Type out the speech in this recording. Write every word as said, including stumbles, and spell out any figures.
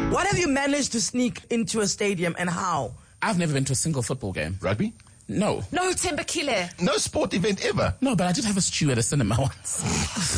What have you managed to sneak into a stadium and how? I've never been to a single football game. Rugby? No. No, Tembakile. No sport event ever. No, but I did have a stew at a cinema once.